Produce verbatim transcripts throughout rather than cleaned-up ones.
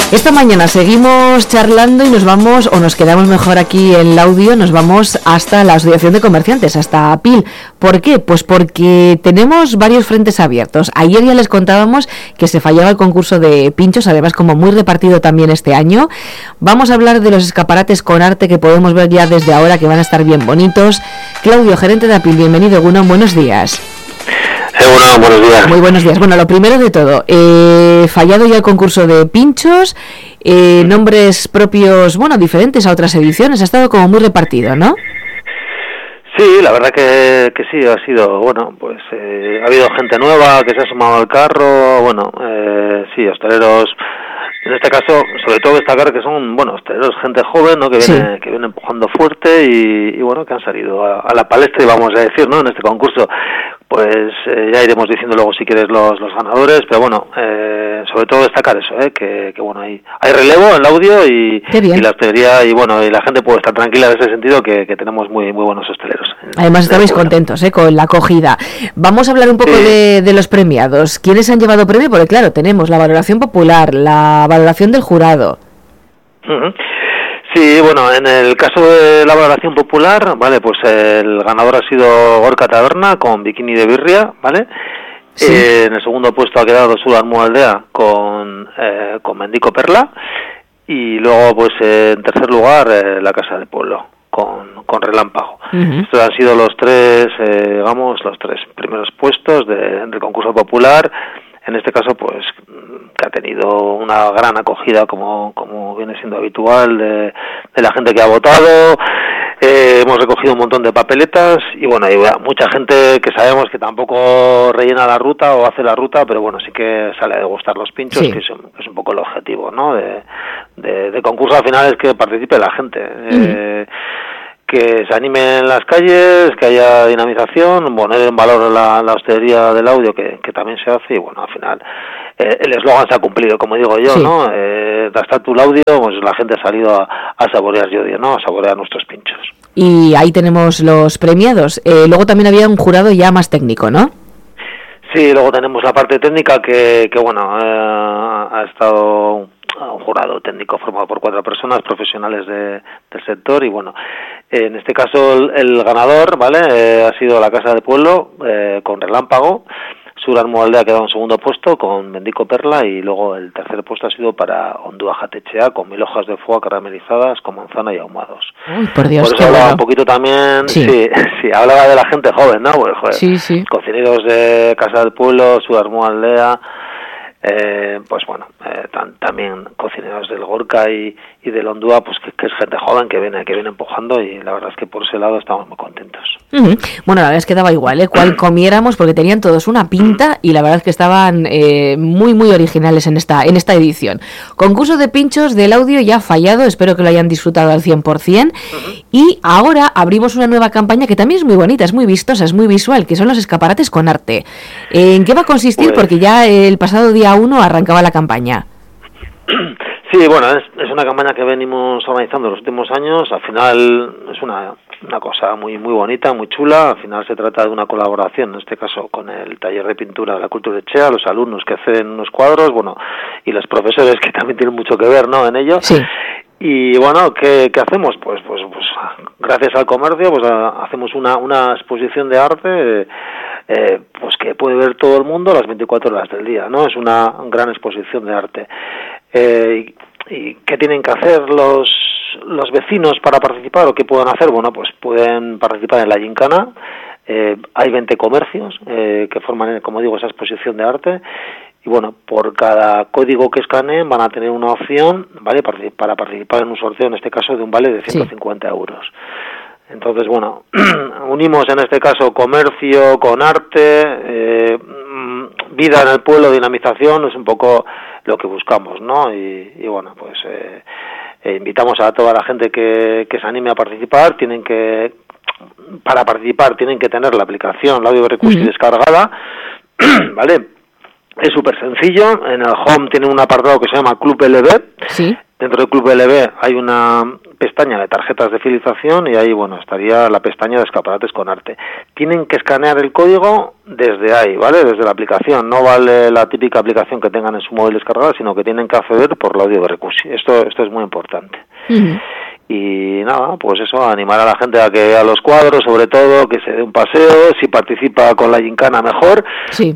Esta mañana seguimos charlando y nos vamos, o nos quedamos mejor aquí en Laudio, nos vamos hasta la Asociación de Comerciantes, hasta A P I L. ¿Por qué? Pues porque tenemos varios frentes abiertos. Ayer ya les contábamos que se fallaba el concurso de pinchos, además como muy repartido también este año. Vamos a hablar de los escaparates con arte que podemos ver ya desde ahora, que van a estar bien bonitos. Claudio, gerente de A P I L, bienvenido. Bueno, buenos días. Eh, bueno, buenos días. Muy buenos días. Bueno, lo primero de todo, eh, fallado ya el concurso de pinchos, eh, nombres propios, bueno, diferentes a otras ediciones, ha estado como muy repartido, ¿no? Sí, la verdad que, que sí, ha sido, bueno, pues eh, ha habido gente nueva que se ha sumado al carro, bueno, eh, sí, hosteleros, en este caso, sobre todo destacar que son, bueno, hosteleros, gente joven, ¿no?, que viene, sí. que viene empujando fuerte y, y bueno, que han salido a, a la palestra, vamos a decir, ¿no?, en este concurso. Pues eh, ya iremos diciendo luego si quieres los, los ganadores, pero bueno, eh, sobre todo destacar eso, eh, que, que bueno, hay, hay relevo en el audio y, y la hostelería, y bueno, y la gente puede estar tranquila en ese sentido, que, que tenemos muy muy buenos hosteleros. Además estabais contentos eh, con la acogida. Vamos a hablar un poco sí. de, de los premiados. ¿Quiénes han llevado premio? Porque claro, tenemos la valoración popular, la valoración del jurado. Uh-huh. Sí, bueno, en el caso de la valoración popular, vale, pues el ganador ha sido Gorka Taberna con Bikini de Birria, ¿vale? Sí. Eh, en el segundo puesto ha quedado Sur Almualdea con eh, con Mendico Perla, y luego pues eh, en tercer lugar eh, la Casa del Pueblo con con Relámpago. Uh-huh. Estos han sido los tres, eh, digamos, los tres primeros puestos de, del concurso popular. En este caso, pues, que ha tenido una gran acogida, como como viene siendo habitual, de, de la gente que ha votado. Eh, hemos recogido un montón de papeletas y, bueno, hay mucha gente que sabemos que tampoco rellena la ruta o hace la ruta, pero, bueno, sí que sale a degustar los pinchos, sí. que, es un, que es un poco el objetivo, ¿no?, de, de, de concurso al final, es que participe la gente. Uh-huh. Eh, que se anime en las calles, que haya dinamización, poner en valor la, la hostelería del audio, que, que también se hace, y bueno, al final eh, el eslogan se ha cumplido, como digo yo, sí. ¿no? Eh, hasta tu audio, pues la gente ha salido a, a saborear, yo digo, ¿no?, a saborear nuestros pinchos. Y ahí tenemos los premiados. Eh, luego también había un jurado ya más técnico, ¿no? Sí, luego tenemos la parte técnica que, que bueno, eh, ha estado un jurado técnico formado por cuatro personas profesionales de, del sector, y bueno, en este caso el, el ganador, ¿vale?, eh, ha sido la Casa del Pueblo eh, con Relámpago. Sur Almualdea ha quedado en segundo puesto con Mendico Perla, y luego el tercer puesto ha sido para Ondúa Jatechea con mil hojas de foie caramelizadas con manzana y ahumados. Uy, por Dios, por eso hablaba bueno. un poquito también, sí. sí, sí, hablaba de la gente joven, ¿no? Pues, joder, sí, sí. cocineros de Casa del Pueblo, Sur Almualdea. Eh, pues bueno, eh, tan, también cocineros del Gorka y, y del Ondúa, pues que, que es gente joven que viene que viene empujando, y la verdad es que por ese lado estamos muy contentos. Uh-huh. Bueno, la verdad es que daba igual, ¿eh?, cuál comiéramos, porque tenían todos una pinta, y la verdad es que estaban eh, muy muy originales en esta en esta edición. Concurso de pinchos del audio ya fallado, espero que lo hayan disfrutado al cien por ciento. Uh-huh. Y ahora abrimos una nueva campaña que también es muy bonita, es muy vistosa, es muy visual, que son los escaparates con arte. ¿En qué va a consistir? Pues... porque ya el pasado día uno arrancaba la campaña. Sí, bueno, es, es una campaña que venimos organizando los últimos años. Al final es una, una cosa muy muy bonita, muy chula. Al final se trata de una colaboración, en este caso con el taller de pintura de la Cultura Echea, los alumnos que hacen unos cuadros, bueno, y los profesores, que también tienen mucho que ver, ¿no?, en ello. Sí. Y bueno, ¿qué, qué hacemos? Pues, pues, pues gracias al comercio, pues a, hacemos una, una exposición de arte, eh, pues que puede ver todo el mundo las veinticuatro horas del día, ¿no? Es una gran exposición de arte. Eh, y, ¿Y qué tienen que hacer los los vecinos para participar, o qué pueden hacer? Bueno, pues pueden participar en la gincana. Eh, hay veinte comercios eh, que forman, como digo, esa exposición de arte. Y bueno, por cada código que escaneen van a tener una opción, ¿vale?, para participar en un sorteo, en este caso de un vale de ciento cincuenta sí. euros. Entonces, bueno, unimos en este caso comercio con arte, eh, vida en el pueblo, dinamización, es un poco lo que buscamos, ¿no? Y, y bueno, pues eh, eh, invitamos a toda la gente que, que se anime a participar. Tienen que, para participar, tienen que tener la aplicación, la Audio B R Q S I, uh-huh. descargada, ¿vale? Es súper sencillo. En el home tienen un apartado que se llama Club L B. Sí. dentro del Club L B hay una pestaña de tarjetas de fidelización y ahí, bueno, estaría la pestaña de escaparates con arte. Tienen que escanear el código desde ahí, ¿vale? Desde la aplicación. No vale la típica aplicación que tengan en su móvil descargada, sino que tienen que acceder por la audio de Recusi. Esto, esto es muy importante. Uh-huh. Y nada, pues eso, animar a la gente a que vea los cuadros, sobre todo, que se dé un paseo, si participa con la gincana mejor. Sí.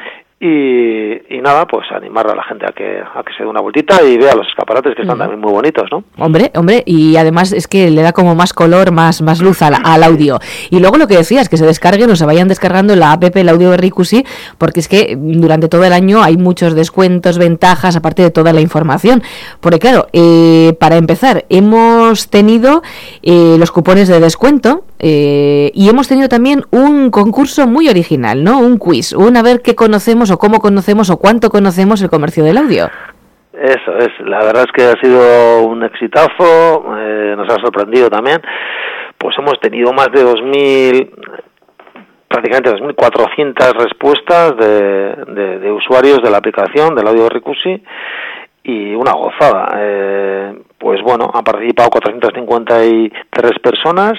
Y, y nada, pues animar a la gente a que a que se dé una vueltita y vea los escaparates que están uh-huh. también muy bonitos, ¿no? Hombre, hombre, y además es que le da como más color, más más luz al, al audio. Y luego lo que decías, que se descarguen o se vayan descargando la app, el audio de Recusi, porque es que durante todo el año hay muchos descuentos, ventajas, aparte de toda la información. Porque claro, eh, para empezar, hemos tenido eh, los cupones de descuento eh, y hemos tenido también un concurso muy original, ¿no? Un quiz, un a ver qué conocemos o cómo conocemos o cuánto conocemos el comercio del audio. Eso es, la verdad es que ha sido un exitazo, eh, nos ha sorprendido también, pues hemos tenido más de dos mil, prácticamente dos mil cuatrocientas respuestas de, de, de usuarios de la aplicación del audio de Recusi y una gozada. Eh, pues bueno, han participado cuatrocientas cincuenta y tres personas.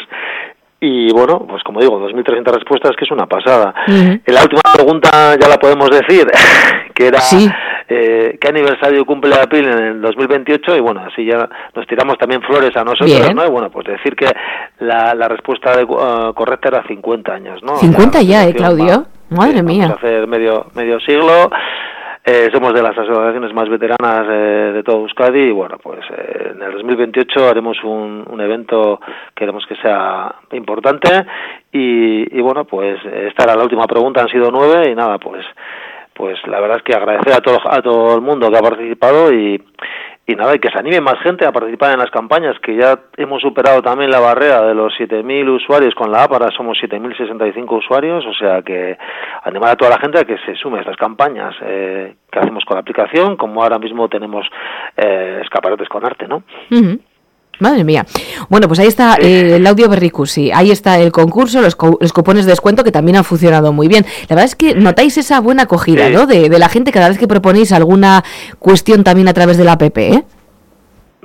Y bueno, pues como digo, dos mil trescientas respuestas, que es una pasada. Uh-huh. La última pregunta ya la podemos decir, que era sí. eh, ¿qué aniversario cumple A P I L en el dos mil veintiocho? Y bueno, así ya nos tiramos también flores a nosotros, Bien. ¿no? Y bueno, pues decir que la, la respuesta de, uh, correcta era cincuenta años, ¿no? cincuenta o sea, ya, ¿eh, Claudio? Va, Madre sí, mía. Vamos a hacer medio, medio siglo. Eh, somos de las asociaciones más veteranas eh, de todo Euskadi y bueno, pues eh, en el dos mil veintiocho haremos un, un evento que queremos que sea importante y, y bueno, pues esta era la última pregunta, han sido nueve y nada, pues pues la verdad es que agradecer a todo, a todo el mundo que ha participado y, y nada, y que se anime más gente a participar en las campañas, que ya hemos superado también la barrera de los siete mil usuarios con la app, ahora somos siete mil sesenta y cinco usuarios, o sea que animar a toda la gente a que se sume a estas campañas eh, que hacemos con la aplicación, como ahora mismo tenemos eh, escaparates con arte, ¿no? Uh-huh. Madre mía. Bueno, pues ahí está eh, el audio de Recusi, ahí está el concurso, los, co- los cupones de descuento que también han funcionado muy bien. La verdad es que notáis esa buena acogida, sí. ¿no? De, de la gente cada vez que proponéis alguna cuestión también a través de la app, ¿eh?